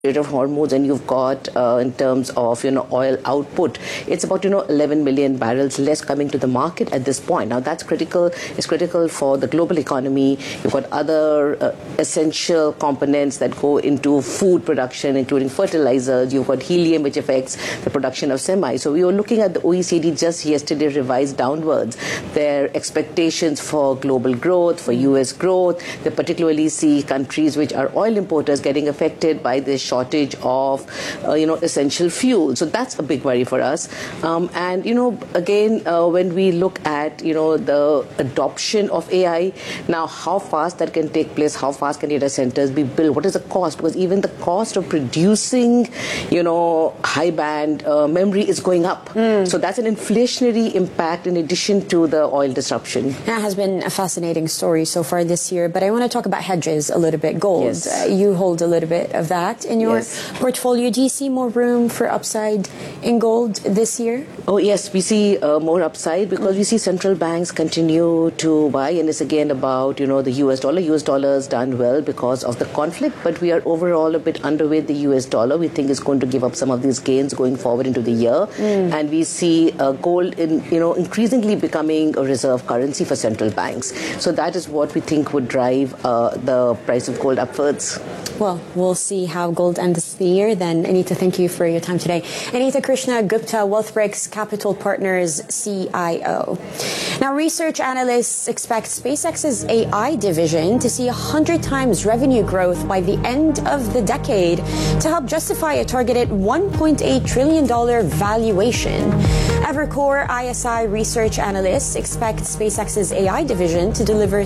of Hormuz, and you've got in terms of oil output, it's about 11 million barrels less coming to the market at this point. Now that's critical. It's critical for the global economy. You've got other essential components that go into food production, including fertilizers. You've got helium, which affects the production of semi. So we were looking at the OECD just yesterday revised downwards their expectations for global growth, for US growth. They particularly see countries which are oil importers getting affected by this shortage of essential fuel. So that's a big worry for us. And again, when we look at the adoption of AI, now how fast that can take place, how fast can data centers be built, what is the cost? Because even the cost of producing high band memory is going up. So that's an inflationary impact in addition to the oil disruption. That has been a fascinating story so far this year, but I want to talk about hedges a little bit. Gold, yes. You hold a little bit of that in your portfolio. Do you see more room for upside in gold this year? Oh yes, we see more upside because we see central banks continue to buy, and it's again about the US dollar. US dollar has done well because of the conflict, but we are overall a bit underweight the US dollar. We think it's going to give up some of these gains going forward into the year, and we see gold increasingly becoming a reserve currency for central banks. So that is what we think would drive the price of gold upwards. Well, we'll see how gold ends the year then. Anita, thank you for your time today. Anita Krishna Gupta, WealthBricks Capital Partners CIO. Now, research analysts expect SpaceX's AI division to see 100 times revenue growth by the end of the decade to help justify a targeted $1.8 trillion valuation. Evercore ISI research analysts expect SpaceX's AI division to deliver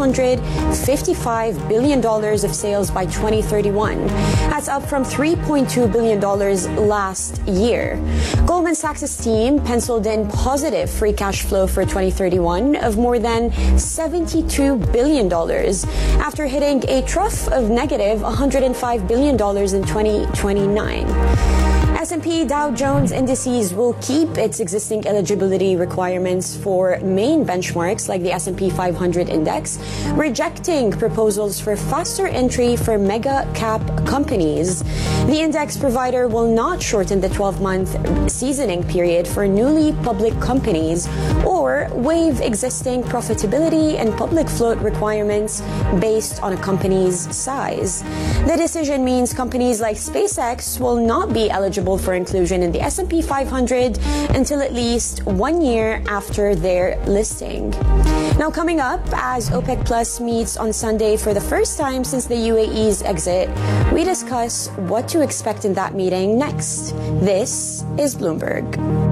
$755 billion of sales by 2031. That's up from $3.2 billion last year. Goldman Sachs' team penciled in positive free cash flow for 2031 of more than $72 billion after hitting a trough of negative $105 billion in 2029. S&P Dow Jones Indices will keep its existing eligibility requirements for main benchmarks like the S&P 500 index, rejecting proposals for faster entry for mega cap companies. The index provider will not shorten the 12-month seasoning period for newly public companies or waive existing profitability and public float requirements based on a company's size. The decision means companies like SpaceX will not be eligible for inclusion in the S&P 500 until at least 1 year after their listing. Now, coming up, as OPEC Plus meets on Sunday for the first time since the UAE's exit, we discuss what to expect in that meeting next. This is Bloomberg.